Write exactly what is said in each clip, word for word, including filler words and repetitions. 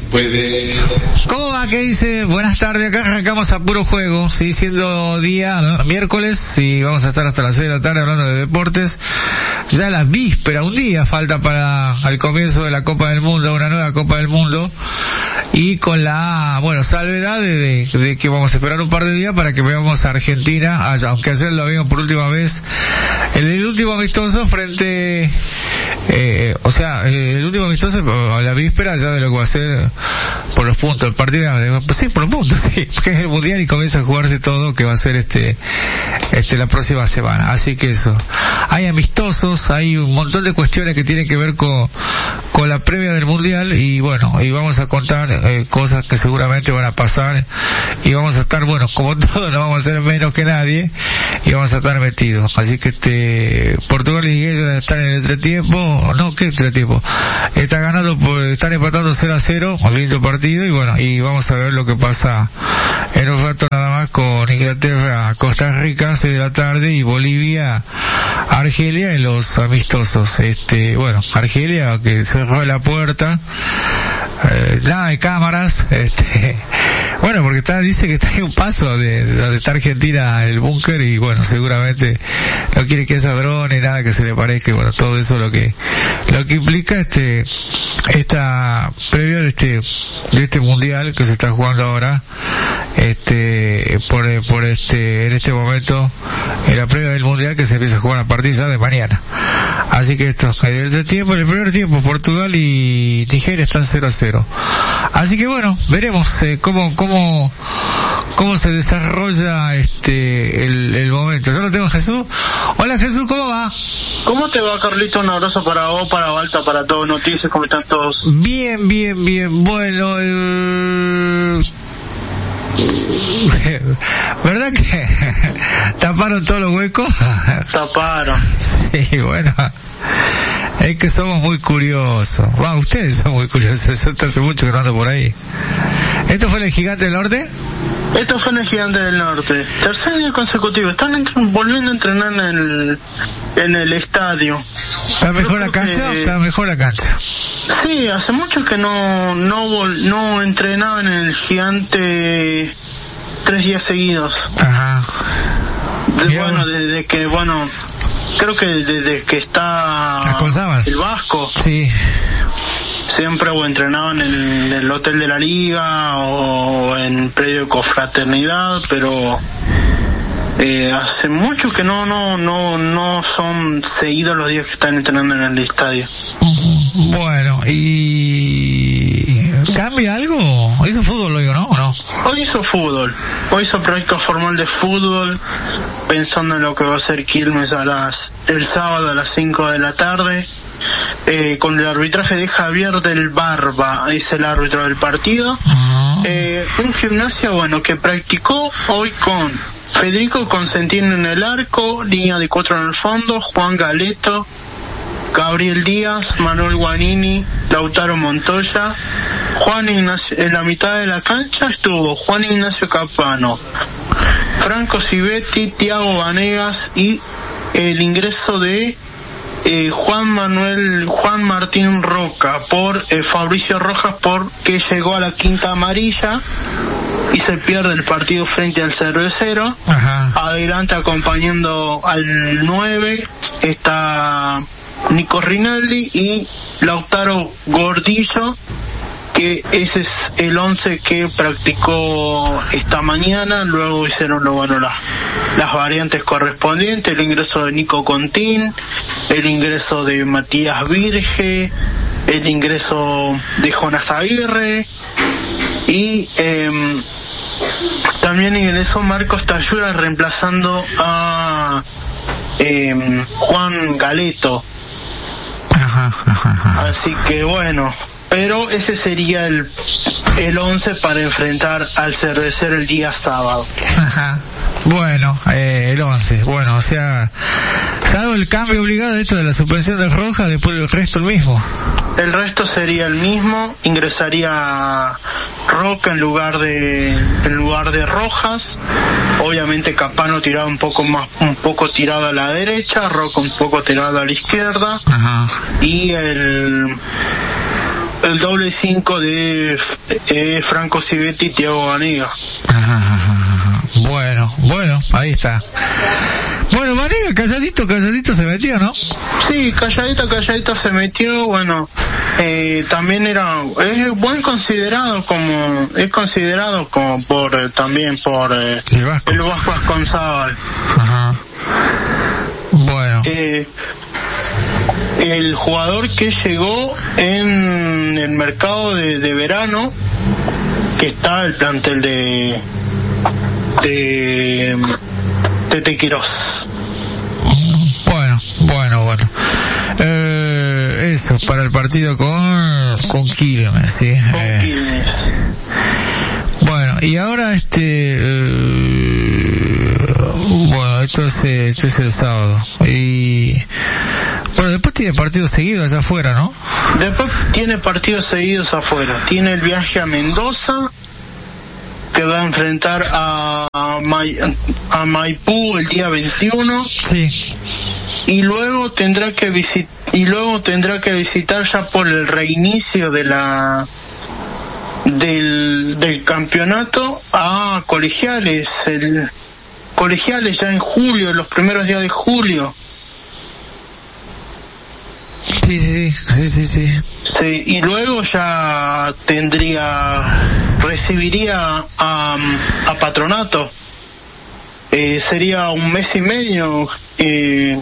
puede. ¿Cómo va? ¿Qué dice? Buenas tardes, acá arrancamos a puro juego, sí, siendo día, ¿no? Miércoles, y vamos a estar hasta las seis de la tarde hablando de deportes. Ya la víspera, un día falta para el comienzo de la Copa del Mundo, una nueva Copa del Mundo, y con la, bueno, salvedad de, de, de que vamos a esperar un par de días para que veamos a Argentina, aunque ayer lo vimos por última vez, en el último amistoso frente, eh, o sea, el último amistoso a la víspera ya de lo que va a ser por los puntos, el partido, pues sí, por los puntos, sí, porque es el mundial y comienza a jugarse todo, que va a ser este, este, la próxima semana. Así que eso. Hay amistosos, hay un montón de cuestiones que tienen que ver con, con la previa del mundial, y bueno, y vamos a contar eh, cosas que seguramente van a pasar, y vamos a estar, bueno, como todo, no vamos a ser menos que nadie, y vamos a estar metidos. Así que este, Portugal y Guinea están en el entretiempo, no, ¿qué entretiempo? Está ganando, pues, están empatando cero a cero, un lindo partido, y bueno, y vamos a ver lo que pasa en un rato nada más con Inglaterra, Costa Rica, seis de la tarde, y Bolivia, Argelia en los amistosos. Este, bueno, Argelia que cerró la puerta, eh, nada de cámaras, este, bueno, porque está, dice que está en un paso de, de donde está Argentina, el búnker, y bueno, seguramente no quiere que haya drones, nada que se le parezca, y bueno, todo eso lo que, lo que implica este, esta previa de este, de este mundial que se está jugando ahora, este, por, por este, en este momento, en la previa del mundial que se empieza a jugar a partir ya de mañana. Así que esto, el tiempo, el primer tiempo, Portugal y Nigeria están cero a cero. Así que bueno, veremos eh, cómo, cómo, cómo se desarrolla este, el, el momento. Yo lo tengo a Jesús. Hola Jesús, ¿cómo va? ¿Cómo te va, Carlito? Un abrazo para vos, para Balta, para todos, noticias, ¿cómo están todos? Bien, bien, bien. Bueno, eh... ¿verdad que taparon todos los huecos? Taparon. Sí, bueno, es que somos muy curiosos. Va, wow, ustedes son muy curiosos. Yo hace mucho que no ando por ahí. ¿Esto fue en el Gigante del Norte? Esto fue en el Gigante del Norte. Tercer día consecutivo. Están entr- volviendo a entrenar en el, en el estadio. ¿Está mejor la cancha? Que... ¿Está mejor la cancha? Sí, hace mucho que no no vol- no entrenaba en el Gigante tres días seguidos. Ajá. De, bueno, desde que, bueno, creo que desde que está el Vasco. Sí. Siempre o entrenaba en el, en el hotel de la liga o en predio de confraternidad, pero eh, hace mucho que no no no no son seguidos los días que están entrenando en el estadio. Bueno, ¿y cambia algo? ¿Hizo fútbol hoy o no? ¿O no? Hoy hizo fútbol, hoy hizo práctica formal de fútbol, pensando en lo que va a ser Quilmes a las el sábado a las cinco de la tarde. Eh, con el arbitraje de Javier del Barba, es el árbitro del partido. Uh-huh. Eh, un Gimnasia, bueno, que practicó hoy con Federico Consentino en el arco, línea de cuatro en el fondo, Juan Galeto, Gabriel Díaz, Manuel Guanini, Lautaro Montoya, Juan Ignacio. En la mitad de la cancha estuvo Juan Ignacio Capano, Franco Civetti, Tiago Vanegas, y el ingreso de Eh, Juan Manuel, Juan Martín Roca por eh, Fabricio Rojas, porque llegó a la quinta amarilla y se pierde el partido frente al Cervecero. Ajá. Adelante acompañando al nueve está Nico Rinaldi y Lautaro Gordillo, que ese es el once que practicó esta mañana. Luego hicieron lo, bueno, las, las variantes correspondientes, el ingreso de Nico Contín, el ingreso de Matías Virge, el ingreso de Jonas Aguirre, y eh, también ingresó Marcos Tayura reemplazando a eh, Juan Galeto. Ajá, ajá, ajá. Así que bueno, pero ese sería el el once para enfrentar al Cervecero el día sábado. Ajá. Bueno, eh, el once, bueno, o sea, salvo el cambio obligado de esto de la suspensión de Rojas, después el resto el mismo. El resto sería el mismo, ingresaría Roca en lugar de en lugar de Rojas, obviamente Capano tirado un poco más, un poco tirado a la derecha, Roca un poco tirado a la izquierda. Ajá. Y el el doble cinco de eh, Franco Civetti y Thiago Banega. Bueno, bueno, ahí está. Bueno, Banega, calladito, calladito se metió, ¿no? Sí, calladito, calladito se metió, bueno, eh, también era, es buen considerado como, es considerado como por, eh, también por eh, el Vasco, el Vasco Asconzábal. Ajá. Bueno. Eh, el jugador que llegó en el mercado de, de verano, que está el plantel de de Tete Quirós. Bueno, bueno, bueno. Eh, eso, para el partido con con Quilmes, ¿sí? Con eh. Quilmes. Bueno, y ahora este... Eh, bueno, esto es, esto es el sábado. Y... Bueno, después tiene partidos seguidos allá afuera, ¿no? Después tiene partidos seguidos afuera. Tiene el viaje a Mendoza, que va a enfrentar a, a, May, a Maipú el día veintiuno. Sí. Y luego tendrá que visit y luego tendrá que visitar ya por el reinicio de la del del campeonato a Colegiales, el Colegiales ya en julio, los primeros días de julio. Sí, sí, sí, sí, sí. Sí, y luego ya tendría, recibiría a, a Patronato. Eh, sería un mes y medio eh,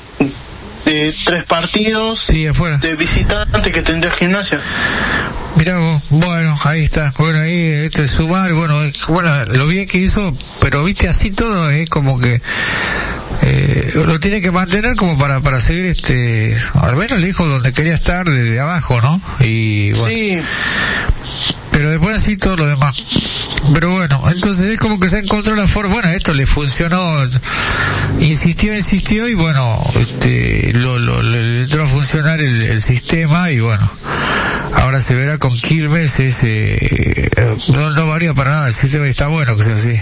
de tres partidos, sí, afuera, de visitante que tendría Gimnasia. Mirá vos, bueno, ahí está, bueno, ahí este sumar, bueno, bueno, lo bien que hizo, pero viste así todo, es eh, como que eh, lo tiene que mantener como para para seguir este, al menos le dijo donde quería estar desde abajo, ¿no? Y bueno, sí, pero después así todo lo demás. Pero bueno, entonces es como que se encontró la forma, bueno, esto le funcionó, insistió, insistió y bueno, este, lo, lo, le entró a funcionar el, el sistema y bueno, ahora se verá con Quilmes, ese, no, no varía para nada, el sistema está bueno que sea así.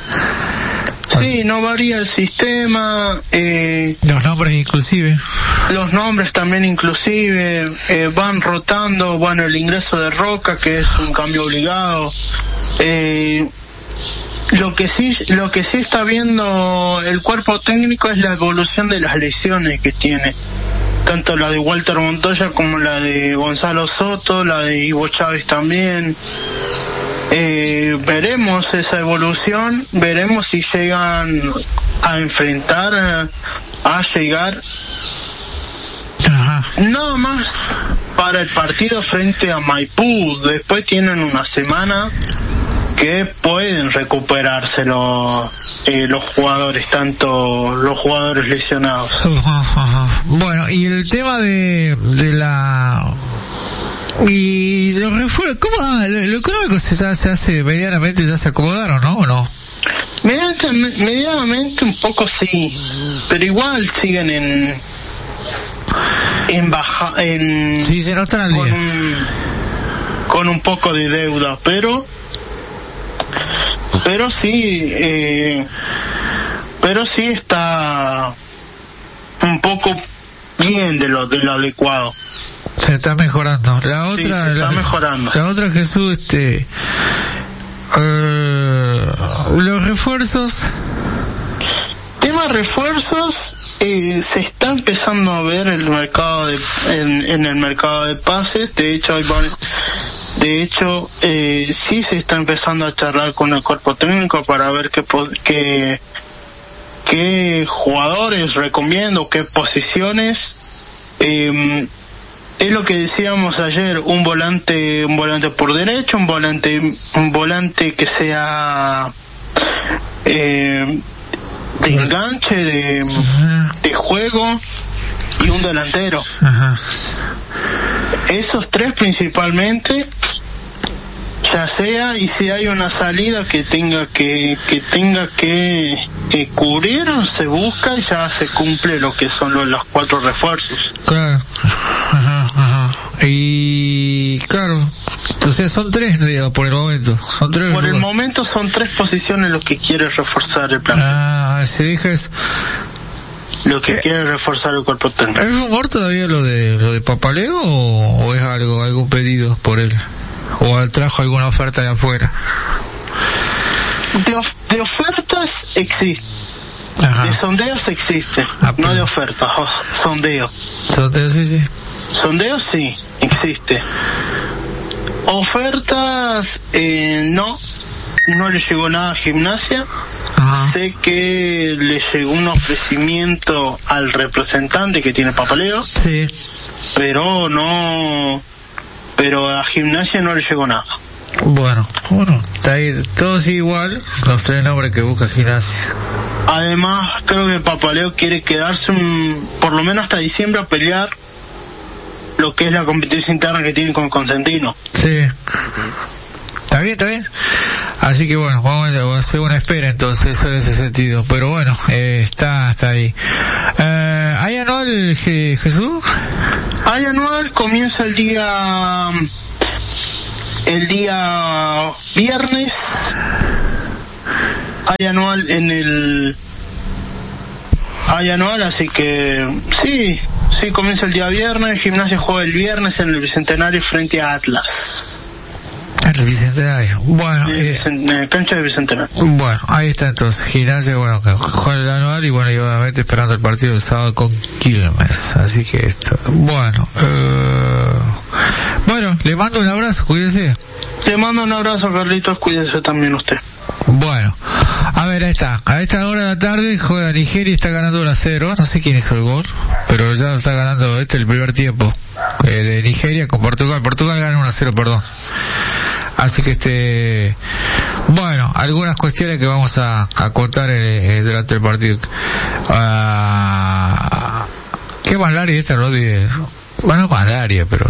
Sí, no varía el sistema, eh, los nombres inclusive. Los nombres también inclusive, eh, van rotando, bueno, el ingreso de Roca, que es un cambio obligado, eh, lo que sí, lo que sí está viendo el cuerpo técnico es la evolución de las lesiones que tiene, tanto la de Walter Montoya como la de Gonzalo Soto, la de Ivo Chávez también. Eh, veremos esa evolución, veremos si llegan a enfrentar, a llegar. Ajá. Nada más para el partido frente a Maipú. Después tienen una semana que pueden recuperarse los, eh, los jugadores, tanto los jugadores lesionados. Bueno, y el tema de, de la... Y los refuerzos, ¿cómo? Lo, lo económico se, se hace medianamente, ya se acomodaron, ¿no? ¿O no? Medianamente, medianamente un poco sí, pero igual siguen en en baja, en sí, se notan al con día. Un, con un poco de deuda, pero pero sí eh, pero sí está un poco bien de lo de lo adecuado. Se está mejorando. La otra, sí, se está la, mejorando. La otra, Jesús, este, eh, los refuerzos. Tema refuerzos, eh, se está empezando a ver el mercado de, en, en el mercado de pases. De hecho, hay de hecho, eh, sí se está empezando a charlar con el cuerpo técnico para ver qué qué qué jugadores recomiendo, qué posiciones. Eh, Es lo que decíamos ayer, un volante, un volante por derecho, un volante, un volante que sea eh, de enganche, de, de juego y un delantero. Ajá. Esos tres principalmente, ya sea, y si hay una salida que tenga que que tenga que, que cubrir, se busca y ya se cumple lo que son los, los cuatro refuerzos. Claro. Ajá, ajá. Y claro, entonces son tres, digamos, por el momento. Son tres. Por el lugares. momento son tres posiciones los que quiere reforzar el plan. Ah, se deja es lo que eh, quiere reforzar el cuerpo técnico. ¿Es rumor todavía lo de lo de Papaleo o, o es algo, algún pedido por él? ¿O trajo alguna oferta de afuera? De, of, de ofertas existe. Ajá. De sondeos existe. Ah, no de ofertas, oh, sondeo. Sondeo, sí, sí. Sondeos sí, existe. Ofertas, eh, no. No le llegó nada a Gimnasia. Ajá. Sé que le llegó un ofrecimiento al representante que tiene Papaleo. Sí. Pero no... Pero a Gimnasia no le llegó nada. Bueno, bueno, está ahí, todos igual, los tres nombres que busca Gimnasia. Además, creo que Papaleo quiere quedarse un, por lo menos hasta diciembre a pelear lo que es la competencia interna que tiene con Consentino. Sí. Está bien, está bien. Así que bueno, vamos a hacer una espera entonces, eso en ese sentido. Pero bueno, eh, está, está ahí. Eh, ¿Hay anual, Je- Jesús? Hay anual, comienza el día, el día viernes. Hay anual en el, hay anual, así que sí, sí comienza el día viernes. Gimnasia juega el viernes en el Bicentenario frente a Atlas. El Bicentenario. Bueno, eh, eh, cancha de Bicentenario. Bueno, ahí está entonces. Gimnasia, bueno, que juega el anual y bueno, y obviamente esperando el partido del sábado con Quilmes. Así que esto. Bueno, eh, bueno, le mando un abrazo, cuídese. Le mando un abrazo, Carlitos, cuídese también usted. Bueno, a ver, ahí está. A esta hora de la tarde juega Nigeria y está ganando uno a cero. No sé quién hizo el gol, pero ya está ganando este el primer tiempo eh, de Nigeria con Portugal. Portugal gana uno a cero, perdón. Así que este, bueno, algunas cuestiones que vamos a, a contar en, en, durante el partido. Uh, ¿Qué malaria esta, no? Bueno, malaria, pero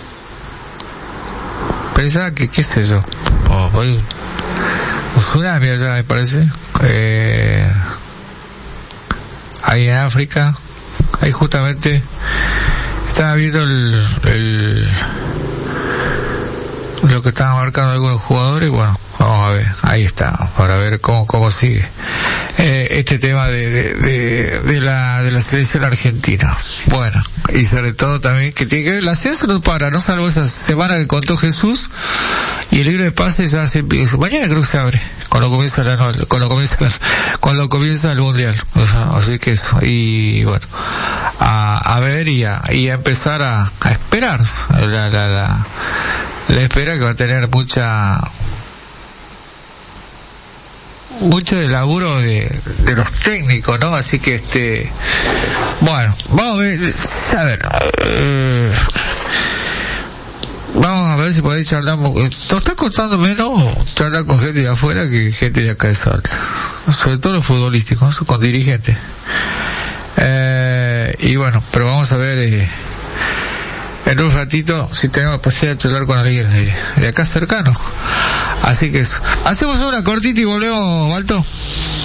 pensaba que, qué sé yo, oh, voy, un tsunami allá me parece, eh, ahí en África, ahí justamente estaba viendo el, el lo que estaban marcando algunos jugadores. Bueno, vamos a ver, ahí está, para ver cómo cómo sigue eh, este tema de, de, de, de la de la selección argentina. Bueno, y sobre todo también que tiene que ver, el ascenso no para, no salvo esa semana que contó Jesús, y el libro de pases ya se empieza, mañana creo que se abre, cuando comienza la no, cuando comienza la, cuando comienza el mundial, o sea, así que eso, y bueno, a, a ver y a, y a empezar a, a esperar la, la, la la espera que va a tener mucha mucho de laburo de, de los técnicos, ¿no? Así que este, bueno, vamos a ver, a ver, eh, vamos a ver si podéis charlar. Nos está costando menos charlar con gente de afuera que gente de acá de Salta, sobre todo los futbolísticos, con dirigentes. Eh, y bueno, pero vamos a ver eh, en un ratito si tenemos posibilidad de charlar con alguien de, de acá cercano. Así que eso. Hacemos una cortita y volvemos, Balto.